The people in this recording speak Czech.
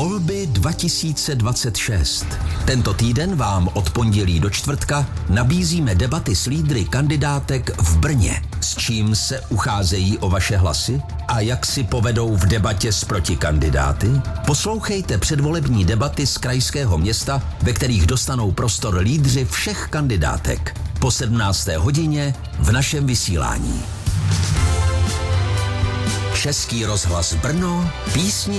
Volby 2026. Tento týden vám od pondělí do čtvrtka nabízíme debaty s lídry kandidátek v Brně. S čím se ucházejí o vaše hlasy a jak si povedou v debatě s protikandidáty? Poslouchejte předvolební debaty z krajského města, ve kterých dostanou prostor lídři všech kandidátek. Po 17. hodině v našem vysílání. Český rozhlas Brno, písničky